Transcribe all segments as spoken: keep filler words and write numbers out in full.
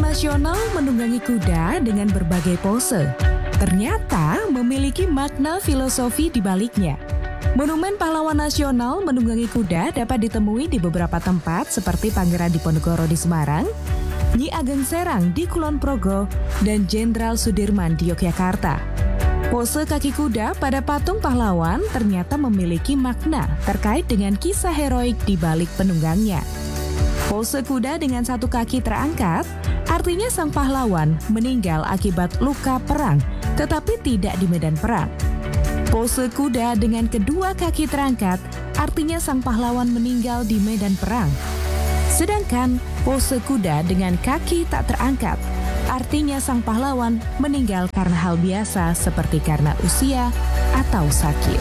nasional menunggangi kuda dengan berbagai pose. Ternyata memiliki makna filosofi di baliknya. Monumen pahlawan nasional menunggangi kuda dapat ditemui di beberapa tempat seperti Pangeran Diponegoro di Semarang, Nyi Ageng Serang di Kulon Progo, dan Jenderal Sudirman di Yogyakarta. Pose kaki kuda pada patung pahlawan ternyata memiliki makna terkait dengan kisah heroik di balik penunggangnya. Pose kuda dengan satu kaki terangkat artinya sang pahlawan meninggal akibat luka perang, tetapi tidak di medan perang. Pose kuda dengan kedua kaki terangkat artinya sang pahlawan meninggal di medan perang. Sedangkan pose kuda dengan kaki tak terangkat artinya sang pahlawan meninggal karena hal biasa seperti karena usia atau sakit.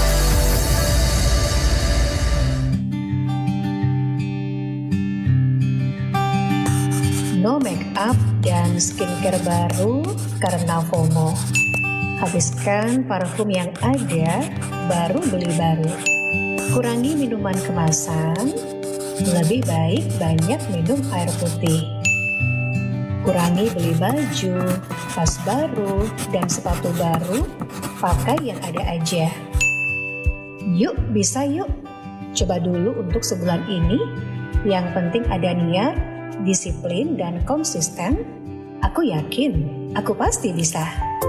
No make up dan skincare baru karena FOMO. Habiskan parfum yang ada, baru beli baru. Kurangi minuman kemasan, lebih baik banyak minum air putih. Kurangi beli baju, tas baru, dan sepatu baru, pakai yang ada aja. Yuk, bisa yuk. Coba dulu untuk sebulan ini, yang penting ada niat, disiplin, dan konsisten. Aku yakin, aku pasti bisa.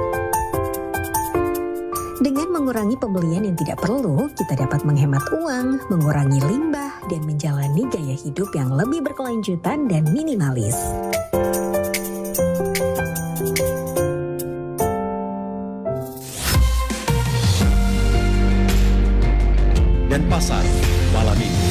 Dengan mengurangi pembelian yang tidak perlu, kita dapat menghemat uang, mengurangi limbah, dan menjalani gaya hidup yang lebih berkelanjutan dan minimalis. Denpasar malam ini.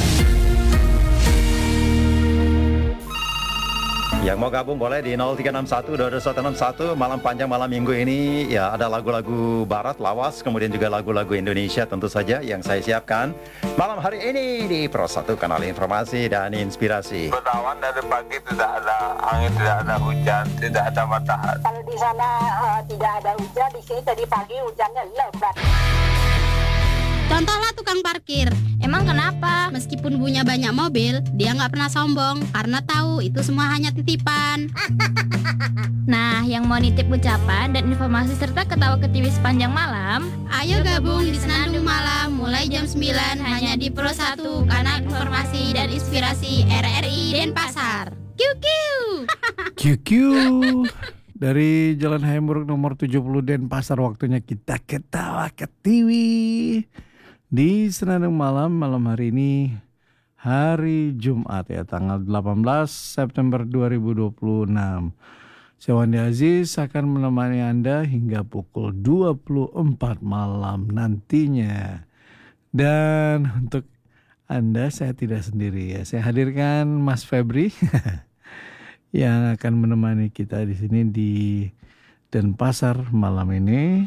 Yang mau gabung boleh di nol tiga enam satu dua dua satu enam satu. Malam panjang malam minggu ini ya ada lagu-lagu barat lawas, kemudian juga lagu-lagu Indonesia tentu saja yang saya siapkan malam hari ini di Pro satu Kanal Informasi dan Inspirasi. Bertawan dari pagi, tidak ada angin, tidak ada hujan, tidak ada matahari. Kalau di sana uh, tidak ada hujan, di sini tadi pagi hujannya lebat. Contohlah tukang parkir. Emang kenapa? Meskipun punya banyak mobil, dia nggak pernah sombong karena tahu itu semua hanya titipan. Nah, yang mau nitip ucapan dan informasi serta ketawa ketiwi sepanjang malam, ayo gabung di Senandung Malam mulai jam sembilan hanya di Pro satu Kanal Informasi dan Inspirasi R R I Denpasar. Kiu kiu. Kiu kiu. Dari Jalan Hayamuruk nomor tujuh puluh Denpasar, waktunya kita ketawa ketiwi di Senandung Malam malam hari ini, hari Jumat ya, tanggal delapan belas September dua ribu dua puluh enam. Saya Wandi Aziz akan menemani Anda hingga pukul dua puluh empat malam nantinya. Dan untuk Anda saya tidak sendiri ya, saya hadirkan Mas Febri yang akan menemani kita di sini di Denpasar malam ini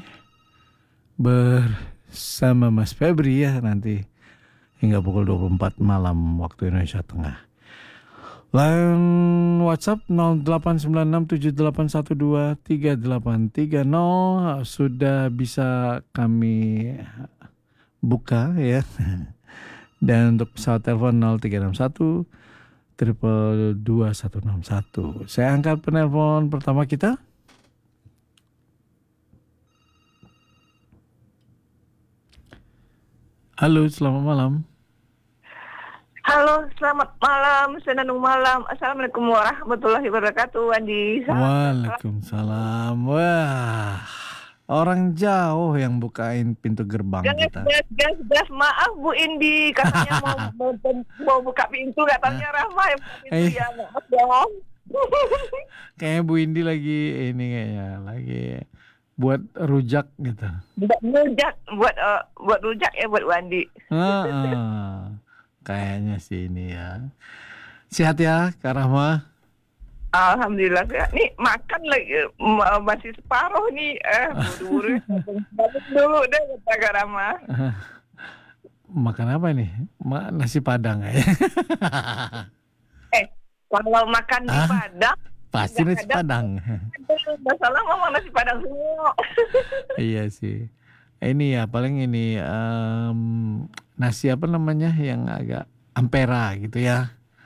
bersama Mas Febri ya, nanti hingga pukul dua puluh empat malam waktu Indonesia Tengah. Line WhatsApp nol delapan sembilan enam tujuh delapan satu dua tiga delapan tiga nol sudah bisa kami buka ya. Dan untuk pesawat telepon nol tiga enam satu triple dua satu enam satu. Saya angkat penelpon pertama kita. Halo, selamat malam. Halo, selamat malam, Senandung Malam. Assalamualaikum warahmatullahi wabarakatuh, Wandi. Waalaikumsalam. Wah, orang jauh yang bukain pintu gerbang gas, kita. Gas, gas, gas. Maaf Bu Indi, katanya mau, mau, mau buka pintu, katanya Rahma yang buka pintu. Ya, maaf dong. Kayaknya Bu Indi lagi ini kayaknya lagi buat rujak gitu. Buat rujak, buat uh, buat rujak ya buat Wandi. Ah, ah. Kayaknya sih ini ya. Sehat ya Kak Rahma? Alhamdulillah. Nih makan lagi masih separuh nih. Eh, buru-buru. Balik dulu deh kata Kak Rahma. Makan apa nih? Ma- nasi Padang ya. eh, kalau makan di ah? Padang pasti nasi ada, Padang. Masalah mau nasi Padang semua. Iya sih. Ini ya paling ini um, nasi apa namanya yang agak ampera gitu ya.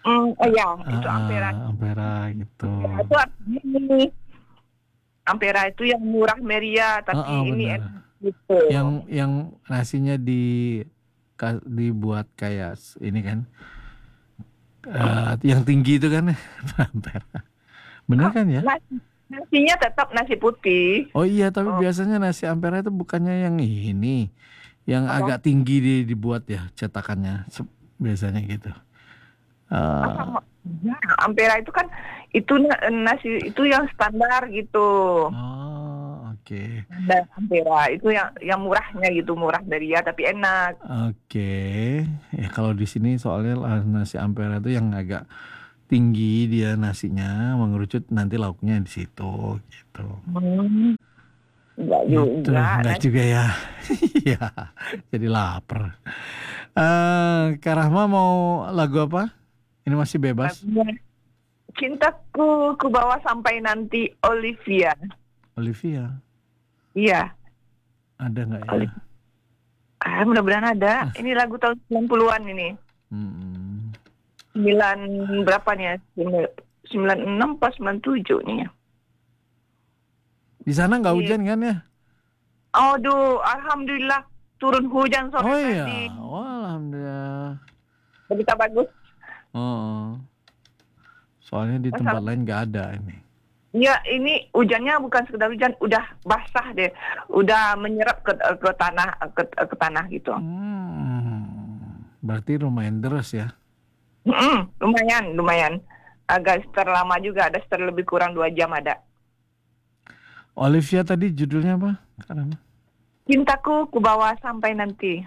Mm, oh ya, itu Ah, Ampera. Ampera gitu. Ya, itu artinya ini Ampera itu yang murah meriah, tapi Ah, ah, ini benar. enak gitu. Yang yang nasinya di ka- dibuat kayak s- ini kan, eh, yang tinggi itu kan Ampera. Bener kan ya? Nasi, nasinya tetap nasi putih. Oh iya, tapi Oh. biasanya nasi Ampera itu bukannya yang ini, yang Apa? agak tinggi di, dibuat ya cetakannya, Sep- biasanya gitu. Ah, Eh, sama. Ya, Ampera itu kan itu na- nasi itu yang standar gitu. oh, oke. Dan Ampera itu yang yang murahnya gitu, murah meriah tapi enak. Oke, ya kalau di sini soalnya lah nasi Ampera itu yang agak tinggi dia nasinya mengerucut nanti lauknya di situ gitu. Hmm. Enggak Gitu, juga. enggak nasi- juga ya. Iya, jadi lapar. Eh, Kak Rahma mau lagu apa? Ini masih bebas. lagunya Cintaku ku bawa sampai nanti Olivia. Olivia, Iya. ada nggak ya? Olivia. Ah, mudah-mudahan ada. Ini lagu tahun sembilan puluhan ini. Hmm. Sembilan berapa nih ya? sembilan puluh enam pas sembilan puluh tujuh nih ya. Di sana nggak Iya. hujan kan ya? Aduh, alhamdulillah turun hujan sore Oh iya, tadi. oh, alhamdulillah. Berita bagus. Oh, soalnya di tempat lain nggak ada ini. Ya, ini hujannya bukan sekedar hujan, udah basah deh. Udah menyerap ke ke tanah ke, ke tanah gitu. Hmm, berarti lumayan deras ya? Mm-mm, lumayan, lumayan. Agak seter lama juga, ada seter lebih kurang dua jam ada. Olivia tadi judulnya apa? Karena Cintaku ku bawa sampai nanti.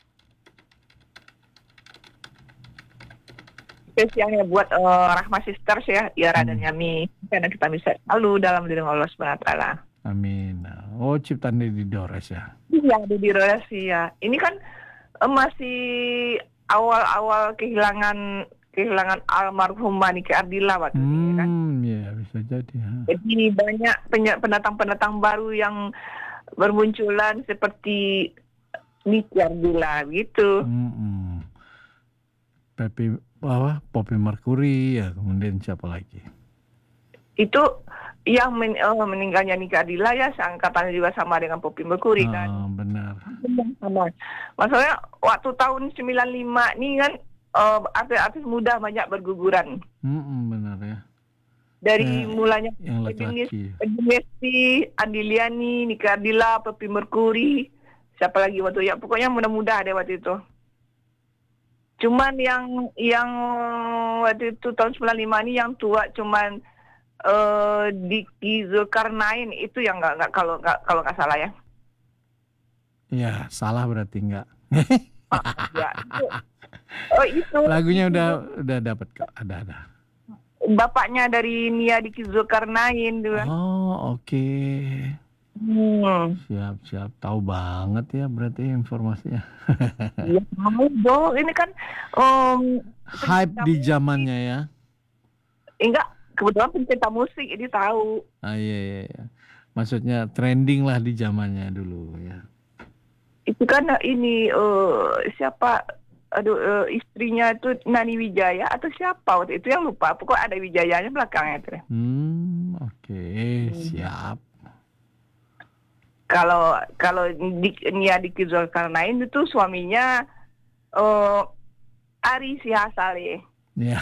Spesialnya buat eh, Rahma Sisters ya, Iara dan Yami. Karena kita bisa selalu dalam lindungan Allah subhanahu wa taala. Amin. Oh, ciptaan di Dores ya. Iya, di Dirorasi ya. Ini kan eh, masih awal-awal kehilangan kehilangan almarhumah Nike Ardila waktu itu kan. Hmm, ya bisa jadi. Ya. Jadi banyak penya- pendatang-pendatang baru yang bermunculan seperti Nike Ardila gitu. Hmm, Pepi, apa? Poppy Mercury ya. Kemudian siapa lagi? Itu yang men- oh, meninggalnya Nike Ardila ya, seangkatannya juga sama dengan Poppy Mercury kan. Ah, benar. Sama. Maksudnya waktu tahun sembilan puluh lima nih kan eh, artis-artis muda banyak berguguran. Hmm, benar ya. Dari Ya, mulanya yang laki-laki. Messi, Andi Liani, Nike Ardila, Poppy Mercury, siapa lagi waktu ya pokoknya muda-muda deh waktu itu. Cuman yang yang waktu itu tahun sembilan puluh lima ini yang tua cuman eh Diki Zulkarnain itu yang nggak nggak kalau nggak kalau nggak salah ya. Ya, salah berarti enggak. Ya, itu, oh itu Lagunya udah udah dapat kok. Ada ada. bapaknya dari Nia Diki Zulkarnain juga. Oh, oke. Hmm. Siap, siap. Tahu banget ya berarti informasinya. Ya, tahu dong. Ini kan um, Hype di zamannya ya. enggak kebetulan pencinta musik ini tahu. Ah iya iya iya. Maksudnya trending lah di zamannya dulu ya. Itu kan ini eh, siapa aduh eh, istrinya itu Nani Wijaya atau siapa waktu itu yang lupa. Pokoknya ada Wijayanya belakangnya itu. Hmm, oke, siap. Kalau kalau di, Nia Diki Zulkarnain itu suaminya eh Ari Sihasale. Ya.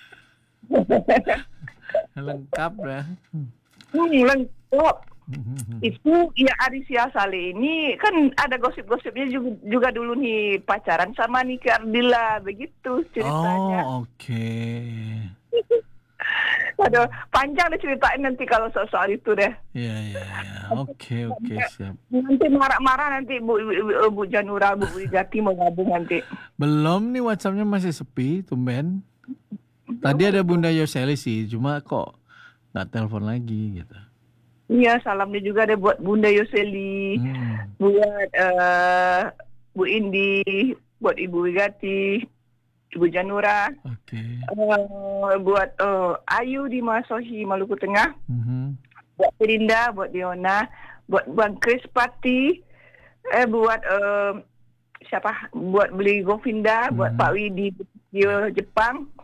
Lengkap dah. Hmm, lengkap. Itu ya Ari Sihasale ini kan ada gosip-gosipnya juga, juga dulu nih pacaran sama Nike Ardila begitu ceritanya. Oh, oke. Aduh, panjang deh ceritain nanti kalau soal-soal itu deh. Iya iya iya. Oke oke siap. Nanti marah-marah nanti Bu, Bu, Bu Janura, Bu Wigati mau gabung nanti. Belum nih WhatsAppnya masih sepi, tumben. Tadi ada Bunda Yoseli sih, cuma kok nggak telepon lagi gitu. Iya, salamnya juga deh buat Bunda Yoseli, Hmm. buat eh, Bu Indi, buat Ibu Wigati, Ibu Janura, Oke. eh, buat eh, Ayu di Masohi, Maluku Tengah, Mhm. buat Perinda, buat Diona, buat Bang Chris Pati, eh buat eh, siapa? Buat beli Govinda, buat Mhm. Pak Widi di Jepang,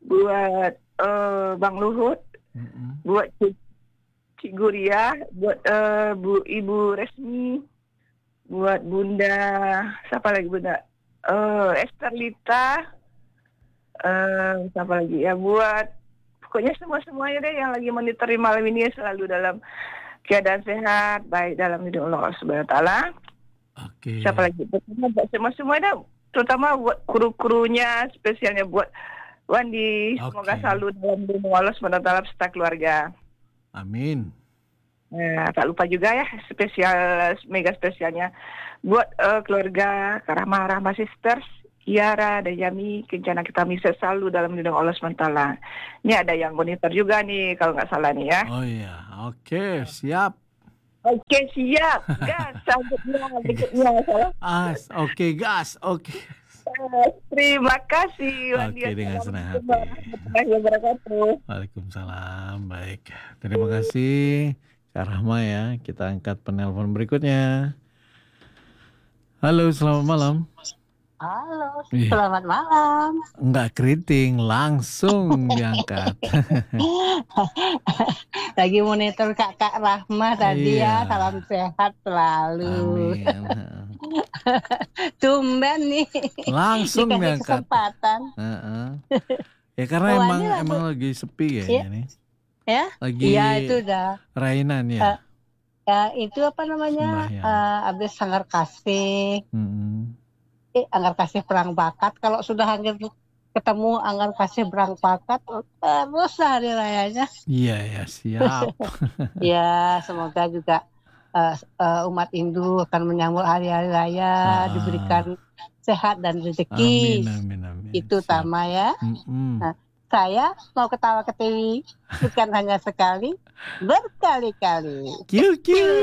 buat uh, Bang Luhut, mm-hmm. buat Cik, Cik Guria, buat uh, Bu Ibu Resmi, buat Bunda, siapa lagi Bunda? Uh, Esther Lita, uh, siapa lagi ya? Buat pokoknya semua-semuanya deh yang lagi monitoring malam ini selalu dalam keadaan sehat, baik dalam lindungan Allah Subhanahu Wa Taala. Oke. Siapa lagi? Semua-semua dah, terutama buat kru-krunya, spesialnya buat Wandi. Okay. Semoga selalu dalam lindungan Allah Subhanahu Wa Taala beserta keluarga. Amin. Nah, tak lupa juga ya spesial, mega spesialnya buat uh, keluarga Karahma Rahma Sisters, Kiara dan Yami, Kencana kita bisa selalu dalam lindungan Allah Subhanahu Wa Taala. Ini ada yang monitor juga nih kalau nggak salah nih ya. Oh iya, oke, okay, siap. Oke, okay, siap. Gas, selanjutnya, berikutnya salah. As, oke, okay, gas, oke. Okay. Terima kasih. Oke, okay, dengan senang hati. Waalaikumsalam. Baik, terima kasih Kak Rahma ya. Kita angkat penelpon berikutnya. Halo, selamat malam. Halo, selamat malam. Enggak keriting, langsung diangkat. Lagi monitor Kakak Rahma tadi iya. ya, salam sehat selalu. Amin. Tumben nih. Langsung diangkat. Kesempatan. Uh-uh. Ya karena oh, emang lagu... emang lagi sepi kayaknya ya. nih. Ya? Lagi Iya itu udah. Rainan ya. Uh, ya itu apa namanya? Uh, abis Sanggar Kasih. Hmm. Eh, Anggar Kasih perang bakat. Kalau sudah hampir ketemu Anggar Kasih perang bakat, terus hari rayanya. Iya ya, siap. Ya, semoga juga uh, uh, umat Hindu akan menyambut hari-hari raya, ah. diberikan sehat dan rezeki. Amin, amin, amin. Itu siap. Tama ya. Mm-mm. Nah, saya mau ketawa ke T V bukan hanya sekali, berkali-kali. Kiu kiu.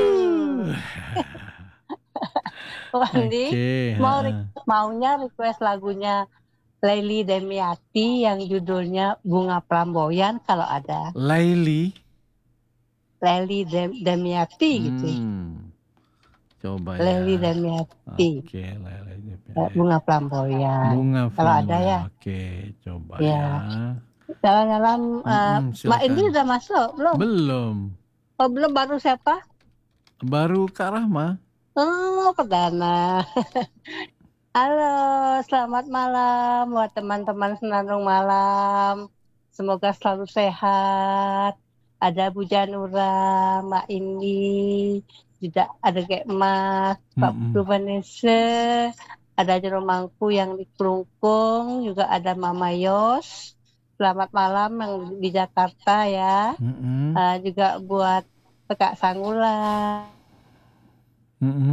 Wandi okay, mau re- maunya request lagunya Laili Demiati yang judulnya Bunga Flamboyan kalau ada. Laili Laili Dem- Demiati hmm. gitu. Coba ya. Laili Demiati. Oke, okay, Laili Demiati. Bunga Flamboyan. Bunga Flamboyan. Kalau ada ya. Oke, okay, coba ya. ya. Dalam-dalam hmm, uh, Mak Indri udah masuk belum? Belum. Oh, belum, baru siapa? Baru Kak Rahma. Oh, perdana. Halo, selamat malam buat teman-teman Senandung Malam. Semoga selalu sehat. Ada Bu Janura, Mbak Indi, juga ada Kek Emas, Pak Pruvanese, ada Jeromangku yang di Kelungkung, juga ada Mama Yos. Selamat malam yang di Jakarta ya. Mm-hmm. Uh, juga buat Kak Sanggula. Mm-hmm.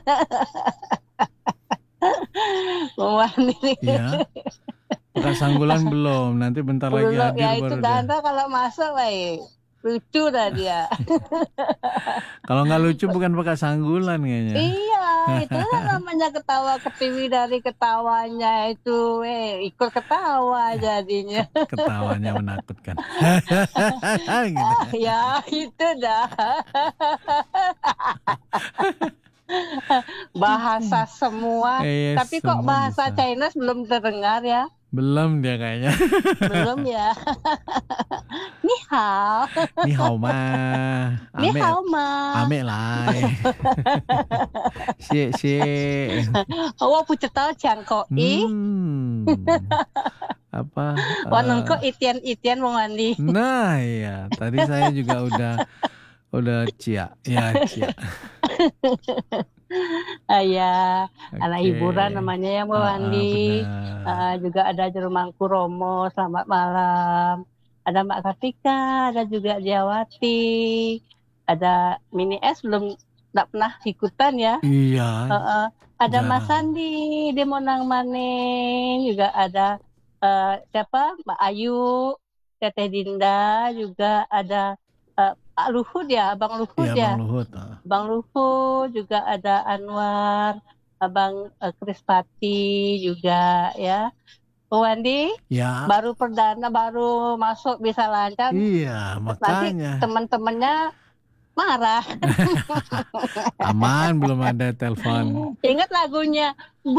Mewani. Ya. Kak Sanggulan belum, nanti bentar lagi belum, hadir ya itu baru Danta kalau masuk baik. Lucu dah dia. Kalau nggak lucu bukan Kak Sanggulan kayaknya. Iya, itu namanya ketawa ke T V dari ketawanya itu, eh ikut ketawa jadinya. Ketawanya menakutkan. Gitu. Ya itu dah. Bahasa semua, eh, tapi kok bahasa bisa. Chinese belum terdengar ya? Belum dia kayaknya. Belum ya. Ni hao. Ni hao ma. Ni hao ma. Ame lai. Xie xie. Oh, pu tahu Chiang Ko I. Apa? Waneng ko itian-itian Bang Andi. Nah, iya. Tadi saya juga udah udah cia. Ya, cia. Ayah, okay. Anak hiburan namanya ya Mbak Wandi. Uh, juga ada Jerumangku Romo, selamat malam. Ada Mbak Kartika, ada juga Diawati, ada Mini S belum tak pernah ikutan ya. Iya. Uh, uh, ada jarang. Mas Sandi, Demonang Maning, juga ada uh, siapa Mbak Ayu, Teteh Dinda, juga ada uh, Pak Luhut ya, Abang Luhut ya. Bang Luhut. Bang Luhut, juga ada Anwar, Abang uh, Krispati juga ya. Bu Wandi, ya. Baru perdana, baru masuk bisa lancar. Iya, makanya. Nanti teman-temannya marah. Aman, belum ada telepon. Ingat lagunya, Bu